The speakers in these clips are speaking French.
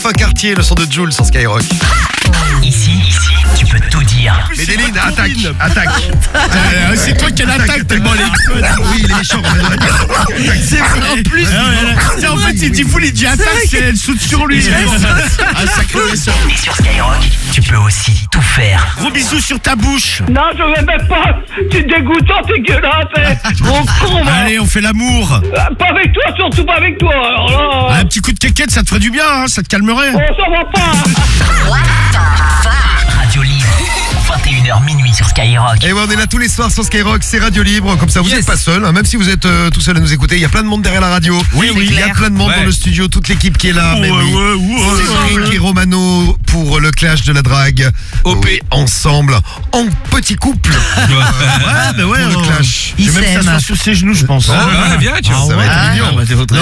Enfin Cartier, le son de Jules sur Skyrock. Ici, tu peux tout dire. Medellin, attaque. C'est toi qui l'attaque tellement les Oui, il est méchant. C'est vrai. En plus, en fait, il dit full, il dit attaque, elle saute sur lui. Un sacré méchant. Et sur Skyrock, tu peux aussi tout faire. Gros bisous sur ta bouche. Non, je vais même pas. Tu es dégoûtant, dégueulasse. Gros con, va. Allez, on fait l'amour. Pas avec toi, surtout pas avec toi. Alors là. Un petit coup de quéquette, ça te ferait du bien, hein, ça te calmerait. Oh, ça va pas. Radio Libre, 21h minuit sur Skyrock. Et ouais, on est là tous les soirs sur Skyrock, c'est Radio Libre, comme ça vous n'êtes pas seul, hein, même si vous êtes tout seul à nous écouter, il y a plein de monde derrière la radio. Oui, il y a plein de monde dans le studio, toute l'équipe qui est là. Cédric et Romano pour le clash de la drague. OP. Ensemble, en petit couple. Pour le clash. Je vais même s'asseoir sur ses genoux, je pense. Viens, tu vois. Ça va être mignon.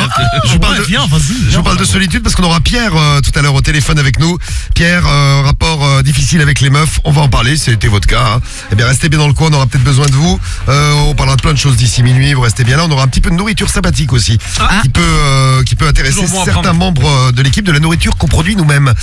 Je vous parle de solitude parce qu'on aura Pierre tout à l'heure au téléphone avec nous. Pierre, rapport difficile avec les meufs, on va en parler, c'était votre cas. Hein. Eh bien, restez bien dans le coin, on aura peut-être besoin de vous. On parlera de plein de choses d'ici minuit, vous restez bien là. On aura un petit peu de nourriture sympathique aussi, qui peut intéresser certains membres de l'équipe, de la nourriture qu'on produit nous-mêmes.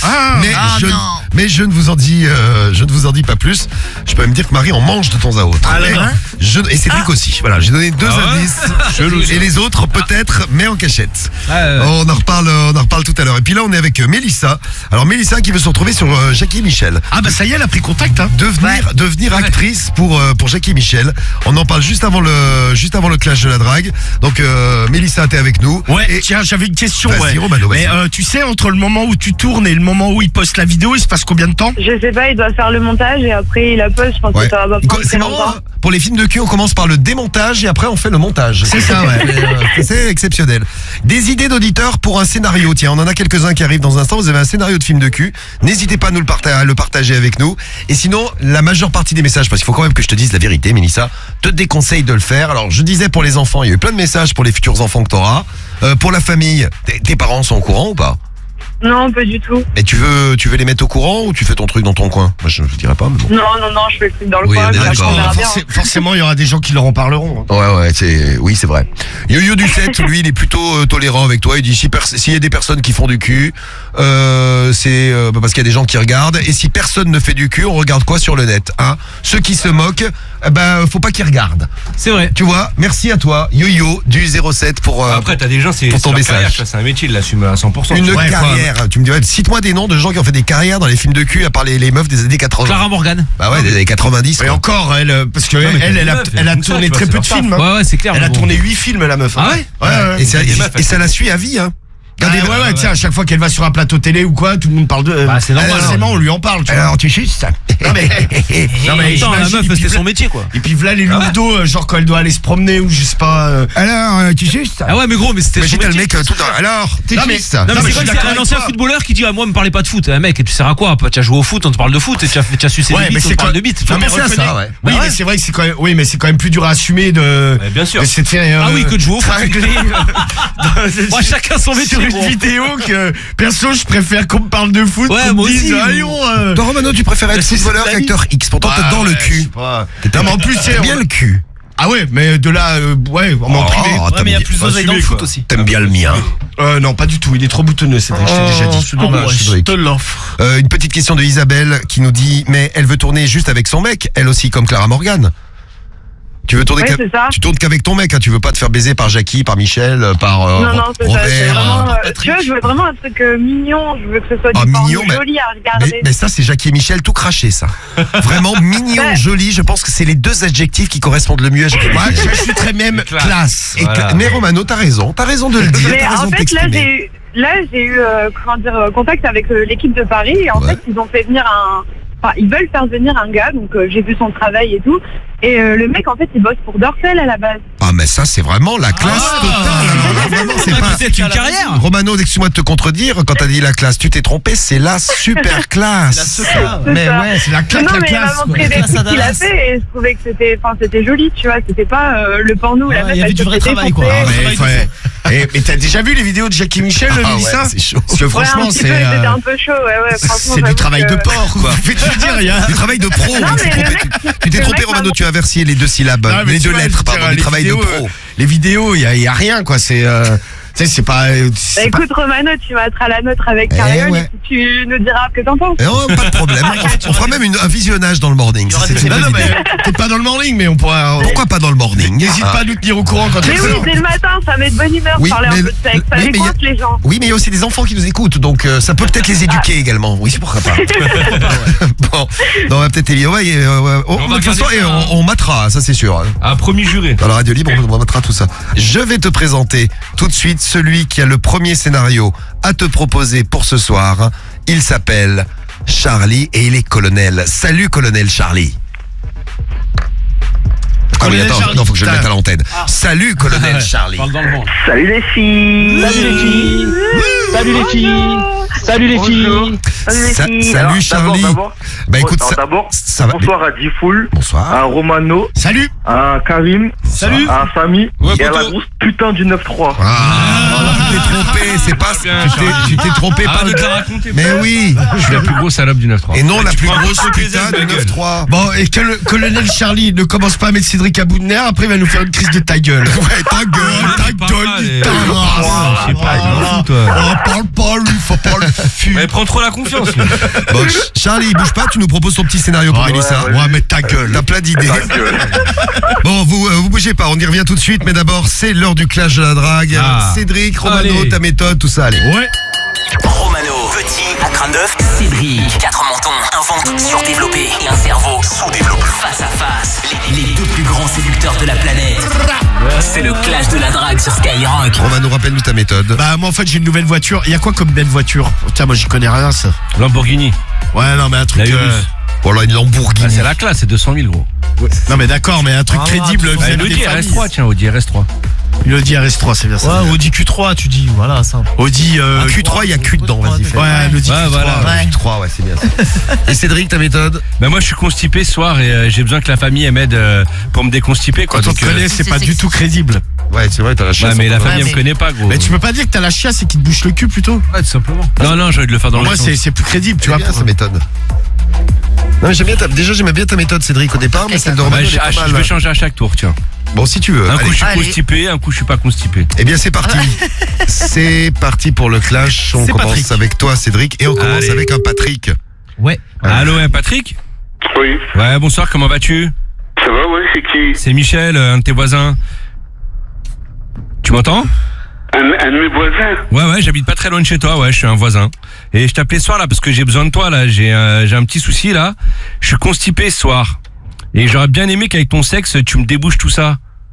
Mais je ne vous en dis pas plus. Je peux même dire que Marie en mange de temps à autre. Et Cédric aussi. Voilà, j'ai donné 2 indices. Et les autres peut-être, mais en cachette. On en reparle tout à l'heure. Et puis là, on est avec Mélissa. Alors Mélissa qui veut se retrouver sur Jackie Michel. Ah bah ça y est, elle a pris contact. Hein. Devenir actrice pour Jackie Michel. On en parle juste avant le clash de la drague. Donc Mélissa, t'es avec nous. Ouais. Et tiens, j'avais une question. Vas-y, Romano, vas-y. Mais tu sais, entre le moment où tu tournes et le moment où il poste la vidéo, il se passe combien de temps? Je sais pas, il doit faire le montage et après il la poste. Je pense que ça va pas prendre C'est très marrant, longtemps. hein. Pour les films de cul, on commence par le démontage et après on fait le montage. C'est ça, ouais. C'est exceptionnel. Des idées d'auditeurs pour un scénario. Tiens, on en a quelques-uns qui arrivent dans un instant. Vous avez un scénario de film de cul. N'hésitez pas à nous le partager avec nous. Et sinon, la majeure partie des messages, parce qu'il faut quand même que je te dise la vérité, Mélissa, te déconseille de le faire. Alors, je disais pour les enfants, il y a eu plein de messages pour les futurs enfants que tu auras. Pour la famille, tes parents sont au courant ou pas? Non, pas du tout. Et tu veux les mettre au courant ou tu fais ton truc dans ton coin? Moi, je dirais pas, mais bon. Non, je fais le truc dans le Oui, coin. on est mais d'accord. après, on verra bien. Forcément, il y aura des gens qui leur en parleront. Ouais, c'est vrai. Yo-Yo du 7, lui, il est plutôt tolérant avec toi. Il dit s'il y a des personnes qui font du cul, c'est parce qu'il y a des gens qui regardent. Et si personne ne fait du cul, on regarde quoi sur le net, hein? Ceux qui se moquent, faut pas qu'ils regardent. C'est vrai. Tu vois, merci à toi, Yo-Yo du 07 pour Après, t'as des gens, c'est pour ton leur message. carrière, ça, c'est un métier, il l'assume à 100%. Une tu vois. carrière. Tu me dis, cite-moi des noms de gens qui ont fait des carrières dans les films de cul à part les meufs des années 80. Clara Morgan. Bah ouais, des années 90. Et quoi. encore, parce que elle a tourné très peu de films. Hein. Ouais, c'est clair. Elle a tourné 8 films, la meuf. Hein. Ah ouais? Ouais. Et ça la suit à vie, hein. Regardez, ouais, tiens, à chaque fois qu'elle va sur un plateau télé ou quoi, tout le monde parle de. C'est normal. Forcément, on lui en parle. Tu vois. Alors, tu chuches. Non mais Attends, la j'imagine, meuf, et puis c'était son métier, quoi. Et puis voilà les loups d'eau, genre quand elle doit aller se promener ou je sais pas. Alors, tu chuches. Ah ouais, mais gros, mais c'était son Imagine, t'as le métier. mec tout le temps. Alors, t'es Non, mais- juste. Non, mais mais c'est je comme suis si d'accord un ancien avec toi. footballeur qui dit mec, me parlez pas de foot. Mec, et tu sers à quoi? Tu as joué au foot, on te parle de foot, et tu as sucé des bites, on te parle de bites. Non mais penser à reconnais. ça, ouais. Oui, Bah mais ouais. c'est vrai que c'est quand même. Oui, mais c'est quand même plus dur à assumer de. Bien sûr. de se faire, Ah oui, que de jouer au foot. tringler, Moi, chacun son métier. sur une gros. vidéo que perso je préfère qu'on me parle de foot. Ouais, qu'on moi me dise, aussi. allons. Toi, Romano, tu préfères être c'est footballeur la vie. qu'acteur X. Pourtant, t'es dans le cul. Non, mais en plus c'est bien le cul. Ah ouais, mais de là, ouais, en privé. t'aimes bien- d'oseille dans le foot aussi. T'aimes bien le mien. Non, pas du tout. Il est trop boutonneux, c'est vrai. Je t'ai déjà dit. c'est dommage, Cédric. l'offre. Une petite question de Isabelle qui nous dit mais elle veut tourner juste avec son mec, elle aussi comme Clara Morgan. Tu veux tourner Ouais, c'est ça. tu tournes qu'avec ton mec, hein, tu veux pas te faire baiser par Jackie, par Michel, par Non, c'est ça. C'est Robert. vraiment. Tu vois, je veux vraiment un truc mignon. Je veux que ce soit du mignon, porno joli à regarder. mais ça c'est Jackie et Michel tout craché ça. Vraiment mignon, Ouais. joli, je pense que c'est les deux adjectifs qui correspondent le mieux à Jackie. Moi, je suis très même classe. Et Voilà. mais Romano, t'as raison de le dire, Mais t'as raison en de fait, là, t'exprimer. j'ai eu contact avec l'équipe de Paris et en Ouais. fait, ils ont fait venir ils veulent faire venir un gars, donc j'ai vu son travail et tout. Et le mec, en fait, il bosse pour Dorsel à la base. Ah mais ça c'est vraiment la classe totale. Alors là, vraiment, c'est pas C'est une carrière. Romano, excuse-moi de te contredire, quand t'as dit la classe, tu t'es trompé, c'est la super classe. Mais ça. ouais, c'est la claque, Non, la mais il m'a classe. montré des trucs qu'il a fait et je trouvais que c'était joli, tu vois. C'était pas le porno où la meuf, elle se fait défoncer. Mais t'as déjà vu les vidéos de Jackie Michel, Ah Mélissa? ouais, c'est chaud. Parce que Ouais, un franchement, petit peu, c'est. c'était un peu chaud, ouais, franchement. C'est du j'avoue travail que- de porc, quoi. Fais-tu dire, il y a. Du travail de pro, Non, tu t'es mais trompé, tu t'es le trompé mec Romano, m'a- tu as versé les deux syllabes, Ah, mais les tu deux vois, lettres, je veux dire, pardon, du les travail de vidéos, pro. Les vidéos, il y a rien, quoi. C'est Tu sais, c'est pas. Bah écoute, Romano, tu mettras la nôtre avec Carriole et puis tu nous diras ce que t'en penses. Pas de problème. On fera même un visionnage dans le morning. Non, mais peut-être pas dans le morning, mais on pourra. Pourquoi pas dans le morning? N'hésite pas à nous tenir au courant quand tu Mais oui, dès le matin, ça met de bonne humeur de parler un peu de sexe. Ça décoince les gens. Oui, mais il y a aussi des enfants qui nous écoutent, donc ça peut peut-être les éduquer également. Oui, c'est pourquoi pas. Bon, non, on va peut-être éviter. De toute façon, on matera, ça c'est sûr. Ah, promis juré. Dans la radio libre, on matera tout ça. Je vais te présenter tout de suite celui qui a le premier scénario à te proposer pour ce soir. Il s'appelle Charlie et il est colonel. Salut colonel Charlie. Ah oui, attends, non, faut que je le mette à l'antenne. Salut colonel Charlie. Parle dans le ventre. Salut les filles. Salut les filles. Salut les filles. Salut les filles. Salut Charlie. Bah écoute, ça va. Bonsoir à Difool. Bonsoir. À Romano. Salut. À Karim. Salut. À Samy. Et à la grosse putain du 9-3. Tu t'es trompé, c'est pas tu t'es trompé par le raconter. Mais oui. Je suis la plus grosse salope du 9-3. Et non la plus grosse putain du 9-3. Bon, et que le colonel Charlie ne commence pas à mettre Cédric à bout de nerfs, après il va nous faire une crise de ta gueule. Ouais, ta gueule, ta race. Je sais pas, Parle pas, lui, faut pas le fuir. Mais prends trop la confiance. Bon, Charlie, bouge pas, tu nous proposes ton petit scénario pour Mélissa. Ouais, mais ta gueule. T'as plein d'idées. Bon, vous bougez pas, on y revient tout de suite, mais d'abord, c'est l'heure du clash de la drague. Cédric, Romano, ta méthode, tout ça, allez. Ouais. Romano, petit, à crâne d'œuf. Cédric, 4 mentons, un ventre surdéveloppé et un cerveau sous-développé. Face à face, les deux plus grands séducteurs de la planète. C'est le clash de la drague sur Skyrock. Romano, rappelle-nous ta méthode. Bah moi en fait j'ai une nouvelle voiture. Il y a quoi comme belle voiture? Tiens, moi j'y connais rien ça. Lamborghini. Ouais non mais un truc. Voilà, une Lamborghini. C'est la classe, c'est 200 000 gros. Ouais. Non mais d'accord, mais un truc crédible. Audi RS3, tiens, Audi RS3. Une Audi RS3, c'est bien ça. Ouais, Audi Q3, tu dis, voilà, ça. Audi Q3, il y a Q dedans, vas-y. Ouais, l'Audi Q3. Voilà. Q3, ouais, c'est bien ça. Et Cédric, ta méthode? Bah moi je suis constipé ce soir et j'ai besoin que la famille m'aide pour me déconstiper quoi. Quand on te connaît, c'est pas du tout crédible. Ouais, c'est vrai, t'as la chiasse. Ouais, mais la famille me connaît pas gros. Mais tu peux pas dire que t'as la chiasse et qu'il te bouche le cul plutôt? Ouais, tout simplement. Non, j'ai envie de le faire dans le Moi c'est plus crédible, tu vois. Bien sa méthode. Non mais j'aimais bien ta méthode Cédric au départ, mais celle de Romano est pas mal. Je vais changer à chaque tour, tiens. Bon, si tu veux. Un coup je suis constipé, un coup je suis pas constipé. Eh bien c'est parti. C'est parti pour le clash. On commence avec toi Cédric et on commence avec un Patrick. Ouais. Allô, Patrick? Oui. Ouais, bonsoir, comment vas-tu? Ça va, ouais, c'est qui? C'est Michel, un de tes voisins. Tu m'entends? Un de mes voisins? Ouais, j'habite pas très loin de chez toi, ouais, je suis un voisin. Et je t'appelais ce soir là parce que j'ai besoin de toi là, j'ai un petit souci là. Je suis constipé ce soir. Et j'aurais bien aimé qu'avec ton sexe, tu me débouches tout ça.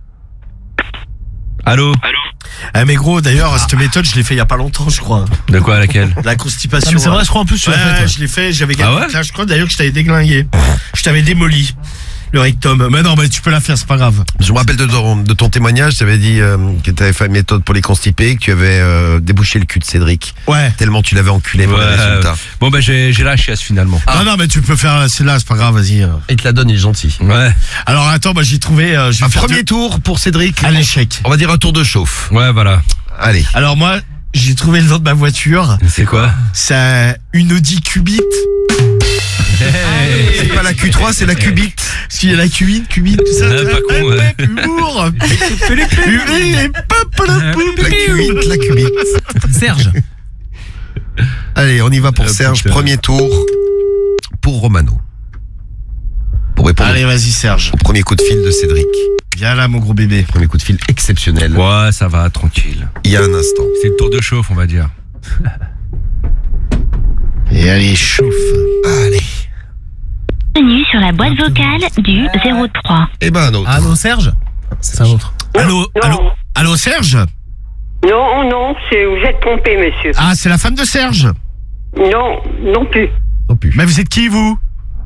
Allô? Ah mais gros, d'ailleurs, cette méthode, je l'ai fait il y a pas longtemps, je crois. De quoi, laquelle? La constipation. C'est vrai, je crois en plus tu l'as fait. Je l'ai fait, j'avais gagné. Ah ouais? Je crois d'ailleurs que je t'avais déglingué. Je t'avais démoli. Le rectum. Mais non, mais tu peux la faire, c'est pas grave. Je me rappelle de ton témoignage, tu avais dit que tu avais fait une méthode pour les constipés, que tu avais débouché le cul de Cédric. Ouais. Tellement tu l'avais enculé pour le résultat. Bon bah j'ai la chiasse finalement. Non, mais tu peux faire celle-là, c'est pas grave, vas-y. Il te la donne, il est gentil. Ouais. Alors attends, bah j'ai trouvé. Un premier tour pour Cédric. À l'échec. On va dire un tour de chauffe. Ouais, voilà. Allez. Alors moi, j'ai trouvé le nom de ma voiture. C'est quoi? C'est une Audi Q8. C'est pas la Q3, c'est la Q8. Si la Q8, tout ça. Pas con, ouais. Humour. La Q8. Serge. Allez, on y va pour Serge. putain. Premier tour pour Romano. Pour répondre Allez, vas-y Serge. au premier coup de fil de Cédric. Viens là, mon gros bébé. Premier coup de fil exceptionnel. Ouais, ça va, tranquille. Il y a un instant. C'est le tour de chauffe, on va dire. Et allez, chauffe. Allez. Bienvenue sur la boîte vocale du 03. Et ben un autre. Allô, Serge? C'est un autre. Allô, Serge? Non, vous êtes trompé, monsieur. Ah, c'est la femme de Serge? Non plus. Non plus. Mais vous êtes qui, vous?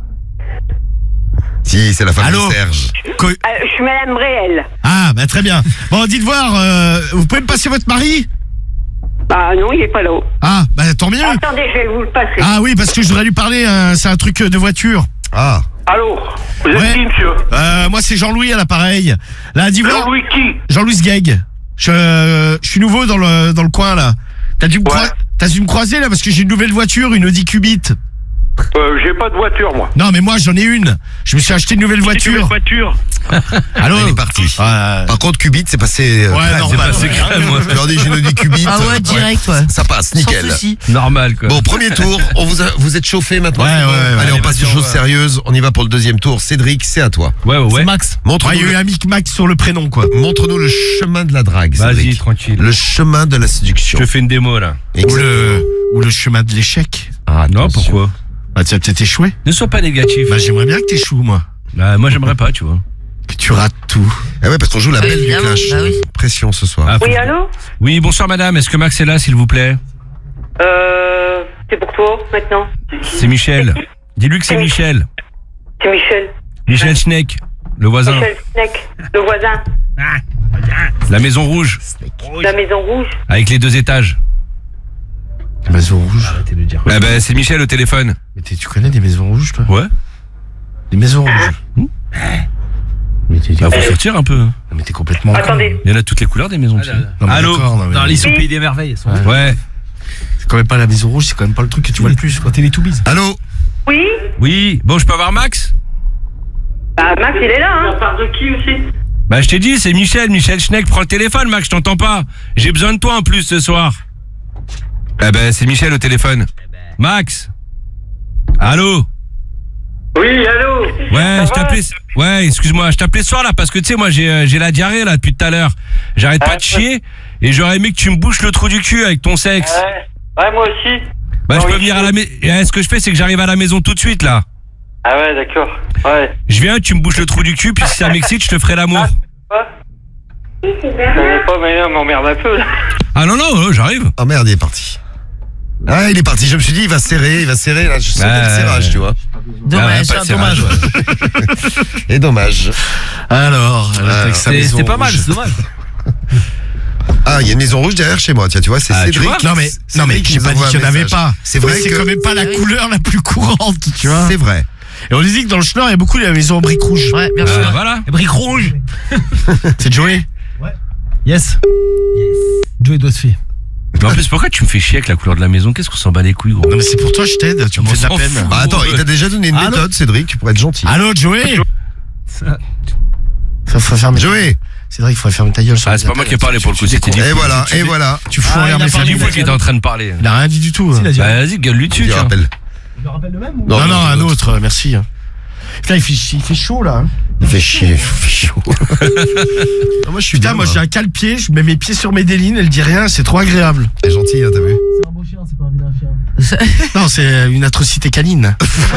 Si, c'est la femme Allô de Serge. Je suis Madame Réel. Ah, bah très bien. Bon, dites voir, vous pouvez me passer votre mari? Bah non, il est pas là. Ah, bah tant mieux. Attendez, je vais vous le passer. Ah oui, parce que je voudrais lui parler, c'est un truc de voiture. Ah. Allô? Vous êtes qui, monsieur? Moi c'est Jean-Louis à l'appareil. Là, dis voir. Jean-Louis qui? Jean-Louis Sgeg. Je suis nouveau dans le coin là. T'as dû me croiser là parce que j'ai une nouvelle voiture, une Audi Q8. J'ai pas de voiture, moi. Non, mais moi, j'en ai une. Je me suis acheté une nouvelle voiture. Allô? Elle est partie. Par contre, Qubit, c'est passé. C'est passé crème, moi. Je leur dis, je nous dis Qubit. Ah ouais, direct, ouais. Ça passe, nickel. Sans souci. Normal, quoi. Bon, premier tour. Vous êtes chauffé maintenant? Ouais. Allez, on passe aux vas-y, choses sérieuses. On y va pour le deuxième tour. Cédric, c'est à toi. Ouais. C'est Max. Il y Montre-nous a eu un micmac sur le prénom, quoi. montre-nous le chemin de la drague, Vas-y, Cédric. tranquille. Le chemin de la séduction. Je te fais une démo, là. Ou le chemin de l'échec. Ah, Non, attention. pourquoi? Bah, tu vas peut-être échouer. Ne sois pas négatif. Bah, j'aimerais bien que t'échoues, moi. Bah, moi, j'aimerais pas, tu vois. Que tu rates tout. Ah ouais, parce qu'on joue la belle du Évidemment, clash. bah oui. Pression ce soir. Ah, Oui, allô? Oui, bonsoir, madame. Est-ce que Max est là, s'il vous plaît? C'est pour toi, maintenant. C'est Michel. Dis-lui que c'est Michel. C'est Michel. Michel Schneck, le voisin. Michel Schneck, le voisin. La maison rouge, La Maison Rouge. avec les 2 étages. Maison rouge. Arrêtez de le dire. Ah bah, c'est Michel au téléphone. Mais tu connais des maisons rouges, toi? Ouais. Des maisons rouges. Bah, faut sortir un peu. Non, mais t'es complètement. Attendez. Il y en a toutes les couleurs des maisons. tu sais. Non, mais Allô? d'accord, non, mais- Dans l'Alice au pays des merveilles. Ouais. C'est quand même pas la maison rouge, c'est quand même pas le truc que tu vois le plus, quoi. Télétoobies. Allô? Oui? Oui. Bon, je peux avoir Max? Bah, Max, il est là, hein. Ça part de qui aussi? Bah, je t'ai dit, c'est Michel Schneck. Prends le téléphone, Max, je t'entends pas. J'ai besoin de toi en plus ce soir. Ah bah, c'est Michel au téléphone. Max? Allô? Oui, allô? Ouais, je t'appelais. Ouais, excuse-moi, je t'appelais ce soir là parce que tu sais, moi j'ai la diarrhée là depuis tout à l'heure. J'arrête pas de chier et j'aurais aimé que tu me bouches le trou du cul avec ton sexe. Ouais, moi aussi. Bah, Non, je peux oui. venir à la maison. Ce que je fais, c'est que j'arrive à la maison tout de suite là. Ah ouais, d'accord. Ouais. Je viens, tu me bouches le trou du cul, puis si ça m'excite, je te ferai l'amour. Je connais pas, mais là, m'emmerde un peu, là. Ah non, j'arrive. Oh merde, il est parti. Ah, il est parti. Je me suis dit, il va serrer là. Je sens le serrage, tu vois. Dommage, pas de dommage. serrage, Et dommage. Alors, avec sa maison C'était pas mal, rouge. c'est dommage. Ah, il y a une maison rouge derrière chez moi. Tiens, tu vois, c'est Ah, tu Cédric. Non, mais Cédric qui j'ai nous pas dit envoie un qu'il n'y en avait message. pas. C'est vrai C'est que quand même pas la couleur la plus courante, tu vois. c'est vrai. Et on dit que dans le Schnorr, il y a beaucoup de maisons en briques rouges. Ouais, bien sûr. Voilà. Brique rouge. C'est Joey. Yes. Joey doit se faire. Mais en plus, pourquoi tu me fais chier avec la couleur de la maison? Qu'est-ce qu'on s'en bat les couilles, gros? Non, mais c'est pour toi, je t'aide. Tu me fais de la s'en peine. fout. Bah attends, il t'a déjà donné une Allô? méthode, Cédric. Tu pourrais être gentil. Allô, Joey? Ça faut fermer. Joey. Cédric, il faudrait fermer ta gueule. sur Ah, les c'est pas moi appels. qui ai parlé pour le coup, c'était Et voilà, et voilà. Tu fous Ah, rire il a mes parlé, familles. C'est Difool qui était en train de parler. Il a rien dit du tout. Il a dit. Bah, vas-y, gueule-lui dessus, Je tiens. rappelle. Tu le rappelles le même ou Non, un autre, merci. Putain, il fait chaud là. Il fait chier, il fait chaud. Non, moi je suis Putain, bien, moi j'ai un cale-pied, je mets mes pieds sur Médéline, elle dit rien, c'est trop agréable. C'est gentil, hein, t'as vu? C'est un beau chien, c'est pas un vilain chien. Non, c'est une atrocité canine.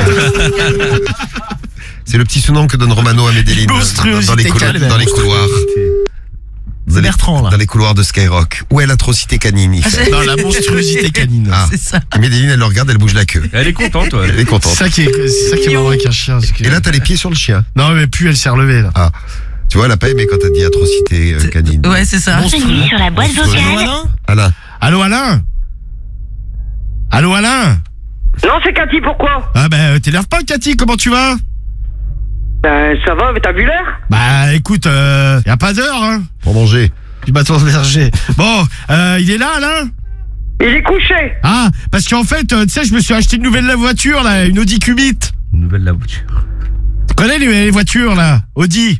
C'est le petit surnom que donne Romano à Medellin. Monstruosité Dans les canine. dans les couloirs. C'est Bertrand là. Dans les couloirs de Skyrock. Où est l'atrocité canine, il fait. Non, la monstruosité canine. Ah. C'est ça. Et Medellin, elle le regarde, elle bouge la queue. Elle est contente, toi. Elle est C'est contente. ça qui est marrant avec un chien. Et là, t'as les pieds sur le chien. Non, mais plus elle s'est relevée là. Ah. Tu vois, elle a pas aimé quand t'as dit atrocité canine. Ouais, c'est ça. Bienvenue sur la boîte vocale. Alain. Allô, Alain? Allô, Alain? Non, c'est Cathy, pourquoi? Ah ben, t'énerve pas, Cathy, comment tu vas? Ben, ça va, mais t'as vu l'heure? Bah, écoute, y a pas d'heure, hein? Pour manger. Du bâton de berger. Bon, il est là, Alain? Il est couché. Ah, parce qu'en fait, tu sais, je me suis acheté une nouvelle voiture, là, une Audi Qubit. Une nouvelle la voiture. Tu connais les voitures, là? Audi.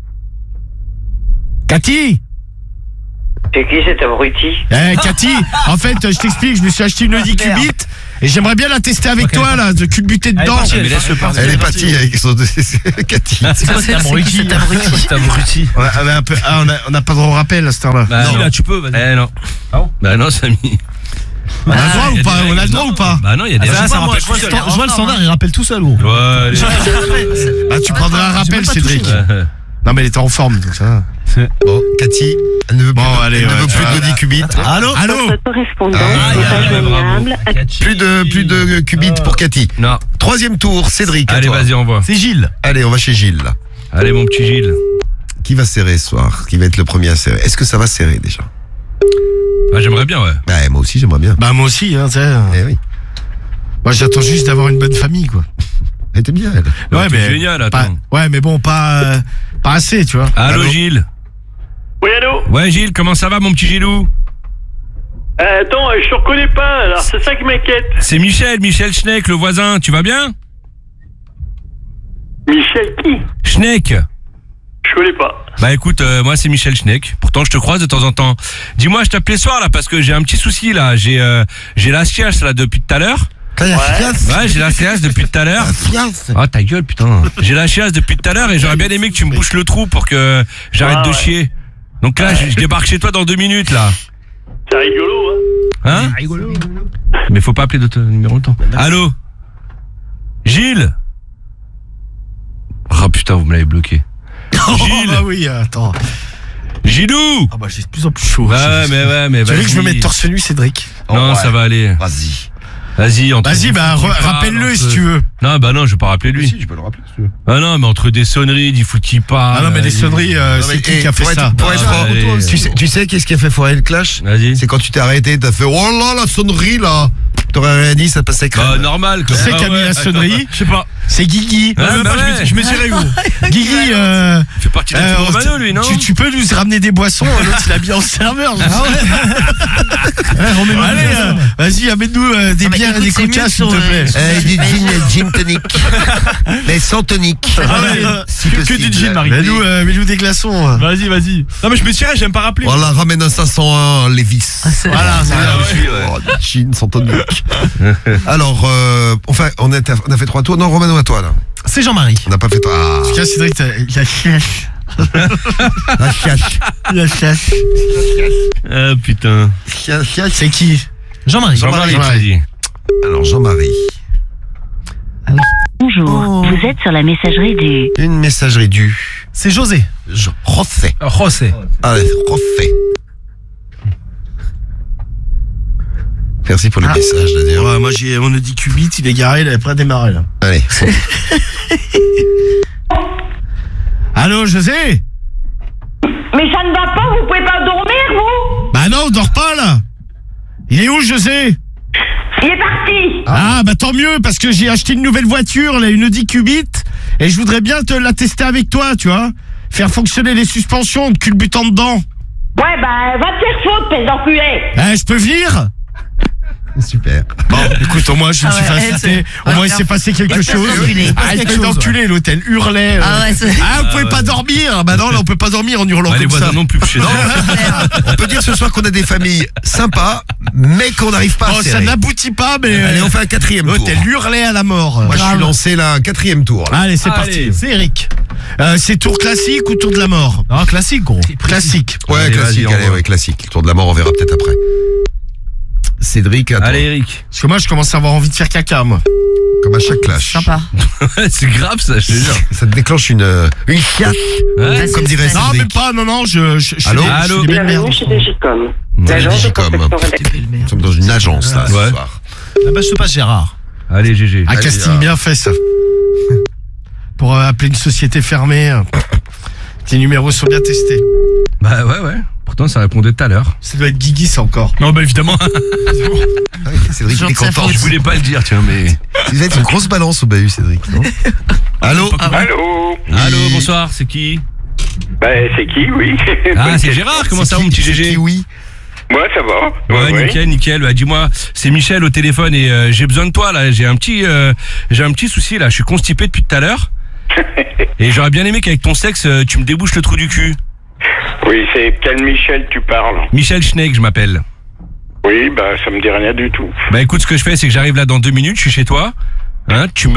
Cathy? C'est qui cet abruti? Cathy, en fait, je t'explique, je me suis acheté une Audi Qubit et j'aimerais bien la tester avec toi, là, de culbuter dedans. Mais laisse-le partir. Elle est partie avec son. Cathy. C'est quoi cet abruti? Cet abruti. On n'a pas de rappel à cette heure-là. Bah, Si, non. là, tu peux, vas-y. Eh non. Bah non, Samy. On a le droit Ah, ou pas? On a le droit ou pas? Bah non, il y a des Ça, gens. ça rappelle tout seul. Je vois le standard, il rappelle tout seul, gros. Ouais, allez. Ah, tu prendras un rappel, même pas Cédric. touché. Non, mais elle était en forme, donc ça. Bon, Cathy, elle ne veut plus, Bon, allez, elle ne ouais, veut plus tu d'Audi Qubit. Allô? Allô? Votre correspondant Ah, n'est pas bravo. joignable. Plus de Qubit pour Cathy. Non. Troisième tour, Cédric. à Allez, toi. vas-y, envoie. C'est Gilles. Allez, on va chez Gilles, là. Allez, mon petit Gilles. Qui va serrer ce soir? Qui va être le premier à serrer? Est-ce que ça va serrer déjà? Ah, j'aimerais bien, ouais. Ouais, moi aussi, j'aimerais bien. Bah, moi aussi, hein, tu sais. Eh oui. Moi, j'attends juste d'avoir une bonne famille, quoi. Elle était bien, elle. Ouais, mais génial, attends. Ouais, mais bon, pas assez, tu vois. Allô, Allô Gilles. Oui, allô? Ouais, Gilles, comment ça va, mon petit Gilou? Attends, je te reconnais pas, alors c'est ça qui m'inquiète. C'est Michel Schneck, le voisin, tu vas bien? Michel qui? Schneck. Je connais pas. Bah écoute, moi c'est Michel Schneck. Pourtant je te croise de temps en temps. Dis-moi, je t'appelais ce soir là parce que j'ai un petit souci là. J'ai la chiasse là depuis tout à l'heure. Ouais, j'ai la chiasse depuis tout à l'heure. Ah ta gueule putain. J'ai la chiasse depuis tout à l'heure et j'aurais bien aimé que tu me bouches le trou pour que j'arrête de chier. Donc là, je débarque chez toi dans 2 minutes là. C'est rigolo, hein? Rigolo. Mais faut pas appeler d'autres numéro le temps. Allô? Gilles? Oh putain, vous me l'avez bloqué. Gilles. Ah oui, attends. Gilou. Ah bah j'ai de plus en plus chaud. Ouais, mais tu veux que je me mette torse nu, Cédric? Non, ça va aller. Vas-y, rappelle-le si tu veux. Non, bah non, je vais pas rappeler lui. Si, tu peux le rappeler si tu veux. Ah non, mais entre des sonneries, il faut qu'il parle. Ah non, mais des sonneries, c'est qui a fait ça? Tu sais qu'est-ce qui a fait foirer le clash? Vas-y. C'est quand tu t'es arrêté, t'as fait oh là la sonnerie là. T'aurais rien dit, ça passait crème. Bah normal quoi. Tu sais qui a mis la sonnerie? Je sais pas. C'est Guigui. Je me tiré gros. Guigui, il fait partie de la Romano lui, non? Tu peux nous ramener des boissons? L'autre il a bien en serveur. Ah ouais. Allez, vas-y, amène-nous des bières et des coca s'il te plaît. Du gin tonic. Mais sans tonic. Que du gin, Marie. Mets-nous des glaçons. Vas-y. Non mais je me tirais, j'aime pas rappeler. Voilà, ramène un 501 Levis. Voilà, du gin sans tonic. Alors, enfin, on a fait 3 tours. Non, Romano, à toi là. C'est Jean-Marie. On n'a pas fait 3. En tout cas, Cédric, la chiache. La chiache. Ah putain. C'est qui? Jean-Marie. Alors, Jean-Marie. Bonjour, vous êtes sur la messagerie du... Une messagerie du... C'est José. José. Allez, José. Merci pour le message d'ailleurs. Ouais, moi j'ai mon Audi Q8, il est garé, il est prêt à démarrer là. Allez. Allô, José? Mais ça ne va pas, vous pouvez pas dormir, vous? Bah non, on dort pas là. Il est où, José? Il est parti. Ah bah tant mieux, parce que j'ai acheté une nouvelle voiture, là, une Audi Q8, et je voudrais bien te la tester avec toi, tu vois. Faire fonctionner les suspensions en te culbutant dedans. Ouais, bah va te faire foutre, pèse d'enculé. Je peux venir? Super. Bon, écoute, au moins je me suis fait insulter. Au moins il s'est passé quelque chose. Il s'est enculé, l'hôtel hurlait. Vous pouvez pas dormir. Bah non, là on peut pas dormir en hurlant comme ça. Non plus chez On peut dire ce soir qu'on a des familles sympas, mais qu'on n'arrive pas à serrer. Ça n'aboutit pas, mais... Allez, on fait un 4e tour. L'hôtel hurlait à la mort. Moi je suis lancé là, un 4e tour. Là. Allez, c'est parti. C'est Eric. C'est tour classique ou tour de la mort? Non, classique gros. Classique. Ouais, classique, allez, ouais, classique. Le tour de la mort, on verra peut-être après. Cédric, attends. Allez Eric. Parce que moi je commence à avoir envie de faire caca, moi. Comme à chaque clash. Sympa. C'est grave ça, je te jure. Ça te déclenche une chiasse. Comme dirait Cédric. Non, même pas, non, je Allô? Allô? Bienvenue chez Digicom. Digicom. Nous sommes dans une agence là ce soir. Ah bah je te passe Gérard. Allez GG. Un casting bien fait ça. Pour appeler une société fermée. Tes numéros sont bien testés. Bah ouais. Pourtant ça répondait tout à l'heure. Ça doit être Guigui ça encore. Non bah évidemment. Cédric il est content. Je voulais pas le dire tiens mais... Vous êtes une grosse balance au bahut Cédric, non? Allô? Allô, bonsoir, c'est qui? Bah c'est qui, oui. Ah c'est Gérard, comment ça mon petit GG? Oui. Moi ça va. Ouais, nickel. Bah, dis-moi, c'est Michel au téléphone et j'ai besoin de toi là. J'ai un petit souci là. Je suis constipé depuis tout à l'heure. Et j'aurais bien aimé qu'avec ton sexe, tu me débouches le trou du cul. Oui, c'est quel Michel tu parles? Michel Schneck, je m'appelle. Oui, bah ça me dit rien du tout. Bah écoute, ce que je fais, c'est que j'arrive là dans 2 minutes, je suis chez toi. Hein, tu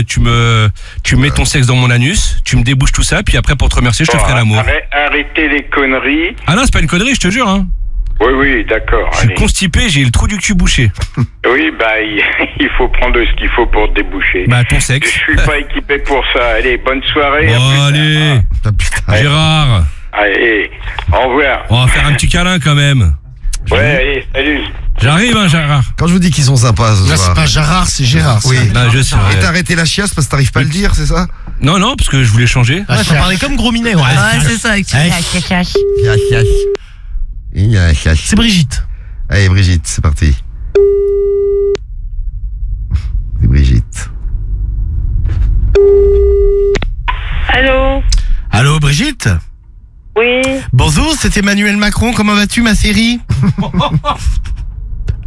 mets ton sexe dans mon anus, tu me débouches tout ça, puis après pour te remercier, je te ferai l'amour. Arrêtez les conneries. Ah non, c'est pas une connerie, je te jure. Hein. Oui, d'accord. Je suis constipé, j'ai le trou du cul bouché. Oui, bah il faut prendre ce qu'il faut pour te déboucher. Bah ton sexe. Je suis pas équipé pour ça. Allez, bonne soirée. Oh, allez, Gérard. Allez, au revoir. On va faire un petit câlin quand même. Ouais, allez, salut. J'arrive, hein, Gérard. Quand je vous dis qu'ils sont sympas ce soir. C'est pas Gérard, c'est Gérard. Oui, bah, je sais. Et t'as arrêté la chiasse parce que t'arrives pas à le dire, c'est ça? Non, parce que je voulais changer. Ouais, t'en parlais comme Gros Minet, ouais. Ouais, c'est ça. C'est Brigitte. Allez, Brigitte, c'est parti. C'est Brigitte. Allô, Brigitte? Oui. Bonjour, c'est Emmanuel Macron, comment vas-tu ma chérie?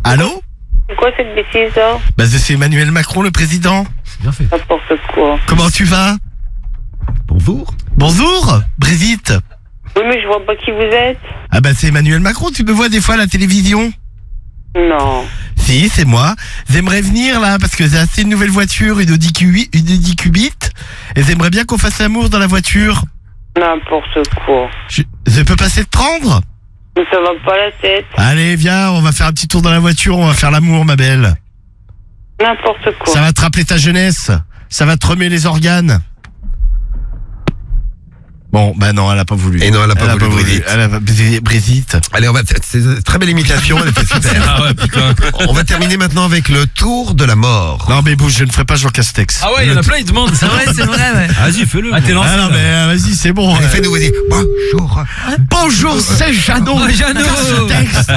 Allô? C'est quoi cette bêtise là? Bah c'est Emmanuel Macron, le président. Bien fait. N'importe quoi. Comment tu vas? Bonjour. Bonjour, Brigitte. Oui, mais je vois pas qui vous êtes. Ah bah c'est Emmanuel Macron, tu me vois des fois à la télévision? Non. Si, c'est moi. J'aimerais venir là parce que j'ai acheté une nouvelle voiture, une Audi Q8, et j'aimerais bien qu'on fasse l'amour dans la voiture. N'importe quoi. Je peux passer te prendre? Mais ça va pas la tête. Allez, viens, on va faire un petit tour dans la voiture, on va faire l'amour, ma belle. N'importe quoi. Ça va te rappeler ta jeunesse, ça va te remuer les organes. Bon, bah non, elle a pas voulu. Et non, elle a pas voulu, Brigitte. Allez, c'est une très belle imitation, elle était super. Ah ouais, putain. On va terminer maintenant avec le tour de la mort. Non, mais bouge, je ne ferai pas Jean Castex. Ah ouais, il y en a plein, ils demandent. C'est vrai, ouais. Vas-y, fais-le. Ah, t'es lancé. Ah non, mais vas-y, c'est bon. Allez, fais-nous, vas-y. Bonjour. Bonjour, c'est Jeannot. Oh, Jeannot. Castex.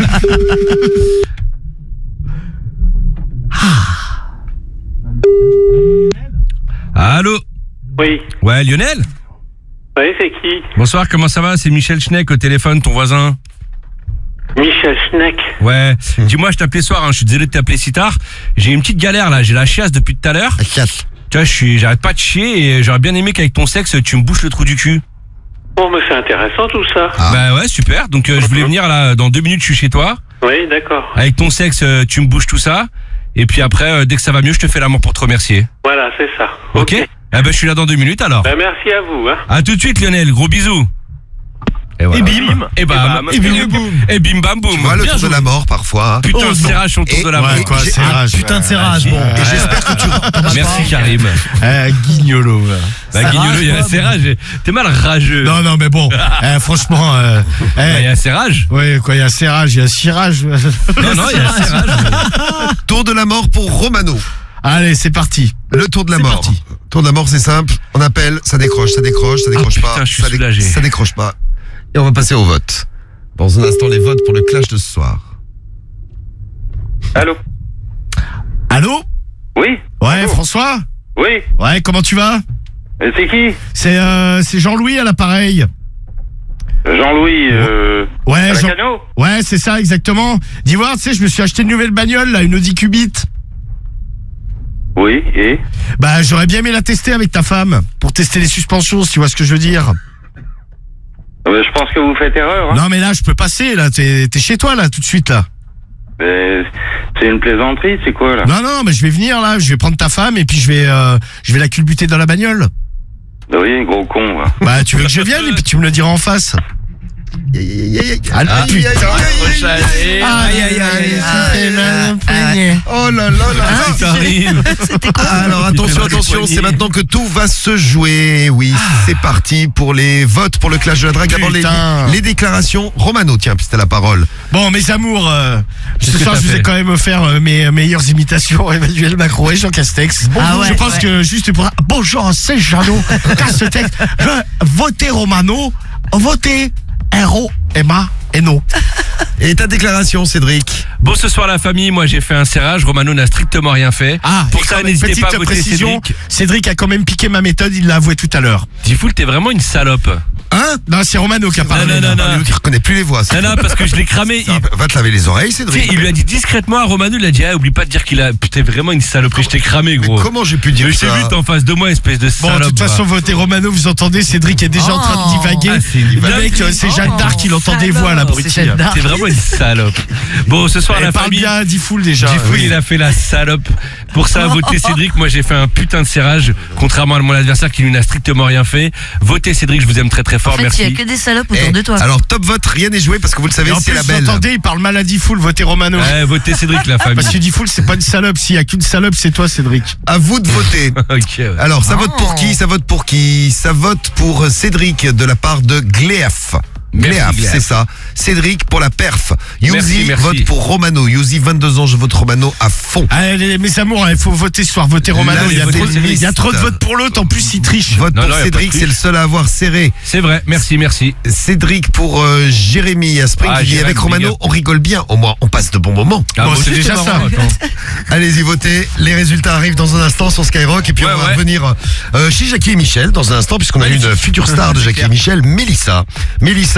Allô? Oui. Ouais, Lionel? Oui, c'est qui? Bonsoir, comment ça va? C'est Michel Schneck au téléphone, ton voisin. Michel Schneck. Ouais. Dis-moi, je t'appelais soir, hein. Je suis désolé de t'appeler si tard. J'ai une petite galère là, j'ai la chiasse depuis tout à l'heure. Tu vois, j'arrête pas de chier et j'aurais bien aimé qu'avec ton sexe, tu me bouches le trou du cul. Oh, mais c'est intéressant tout ça. Bah ouais, super. Donc je voulais venir là, dans 2 minutes, je suis chez toi. Oui, d'accord. Avec ton sexe, tu me bouges tout ça. Et puis après, dès que ça va mieux, je te fais l'amour pour te remercier. Voilà, c'est ça. Ok. Eh ben, je suis là dans 2 minutes alors. Ben, merci à vous. Hein. À tout de suite, Lionel. Gros bisous. Et, voilà. Et bim. Et bam. Et bim, boum. Et bim bam boum. Tu vois, le tour de la mort parfois. Putain, serrage sur le tour de la mort. Quoi, serrage. Putain de serrage, bon. Et j'espère que tu Merci Karim. Guignolo. Bah Guignolo, il y a un serrage. T'es mal rageux. Non, mais bon, franchement. Il y a un serrage. Oui, quoi, il y a un serrage, il y a un cirage. Non, il y a un serrage. Tour de la mort pour Romano. Allez, c'est parti. Le tour de la mort. Tour de la mort, c'est simple. On appelle, ça décroche pas. Putain, je suis soulagé. Ça décroche pas. Et on va passer au vote. Dans un instant, les votes pour le clash de ce soir. Allô? Allô? Oui? Ouais, François? Oui? Ouais, comment tu vas? C'est qui? C'est Jean-Louis à l'appareil. Jean-Louis, Ouais, Cano? Ouais, c'est ça, exactement. Dis voir, tu sais, je me suis acheté une nouvelle bagnole, là, une Audi Q8. Oui, et? Bah, j'aurais bien aimé la tester avec ta femme, pour tester les suspensions, si tu vois ce que je veux dire. Je pense que vous faites erreur. Hein. Non, mais là, je peux passer, là, t'es chez toi, là, tout de suite, là. C'est une plaisanterie, c'est quoi, là? Non, mais je vais venir, là, je vais prendre ta femme, et puis je vais la culbuter dans la bagnole. Bah oui, gros con, va. Bah, tu veux que je vienne, et puis tu me le diras en face. Ah putain. Oh là là. Alors attention, c'est maintenant que tout va se jouer. Oui, c'est parti pour les votes pour le clash de la drague. D'abord les déclarations. Romano, tiens, puis t'as la parole. Bon, mes amours, ce soir je vous ai quand même offert mes meilleures imitations, Emmanuel Macron et Jean Castex. Je pense que juste pour... Bonjour, c'est Jeannot Castex. Votez Romano, votez Héros, Emma et non. Et ta déclaration, Cédric? Bon, ce soir la famille, moi j'ai fait un serrage, Romano n'a strictement rien fait. Pour ça, n'hésitez pas à voter Cédric. Cédric a quand même piqué ma méthode, il l'a avoué tout à l'heure. Tifoul, t'es vraiment une salope. Hein? Non, c'est Romano qui a parlé. Non. Il reconnaît plus les voix. Non, parce que je l'ai cramé. Va te laver les oreilles, Cédric. Il lui a dit discrètement à Romano, il a dit, oublie pas de dire qu'il a... Putain, vraiment une saloperie, je t'ai cramé, gros. Mais comment j'ai pu dire ça? Je t'ai vu en face de moi, espèce de salope. Bon, de toute façon, votez Romano, vous entendez, Cédric est déjà en train de divaguer. Le mec, c'est Jeanne d'Arc, il entend des voix, la brutille. T'es vraiment une salope. Bon, ce soir, la famille... parle bien, Difool déjà. Difool, il a fait la salope. Pour ça, votez Cédric. Moi, j'ai fait un putain de serrage, contrairement à mon adversaire qui lui n'a strictement rien fait. Votez Cédric, je vous aime très très fort, merci. Il y a que des salopes autour de toi. Alors, top vote, rien n'est joué parce que vous le savez, c'est la belle. Vous entendez, il parle mal à Difool, votez Romano. Votez Cédric, la famille. Parce que Difool, c'est pas une salope. S'il y a qu'une salope, c'est toi, Cédric. À vous de voter. Okay, ouais. Alors, ça vote pour qui? Ça vote pour qui? Ça vote pour Cédric de la part de Gléaf. Gléaf, c'est ça. Cédric pour la perf. Yuzi vote pour Romano. Yuzi, 22 ans, je vote Romano à fond. Allez, mes amours, il faut voter ce soir. Votez Romano. Il y a trop de votes pour l'autre. En plus, il triche. Vote pour Cédric, c'est le seul à avoir serré. C'est vrai, merci. Cédric pour Jérémy à Spring. qui dit avec Romano, on rigole bien. Au moins, on passe de bons moments. Bon, c'est déjà ça. Allez-y, votez. Les résultats arrivent dans un instant sur Skyrock. Et puis, on va revenir chez Jackie et Michel dans un instant, puisqu'on a une future star de Jackie et Michel, Mélissa. Mélissa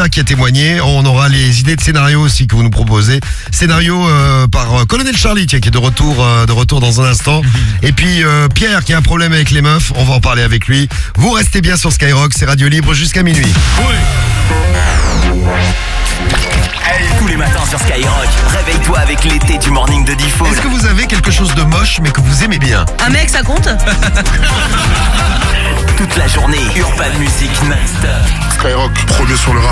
Lisa qui a témoigné. On aura les idées de scénario aussi que vous nous proposez. Scénario par Colonel Charlie, tiens, qui est de retour dans un instant. Et puis Pierre qui a un problème avec les meufs. On va en parler avec lui. Vous restez bien sur Skyrock, c'est Radio Libre jusqu'à minuit. Oui. Tous les matins sur Skyrock, réveille-toi avec l'été du morning de Diffoul. Est-ce que vous avez quelque chose de moche mais que vous aimez bien? Un mec, ça compte? Toute la journée, Urban Music non-stop. Skyrock, premier sur le rap.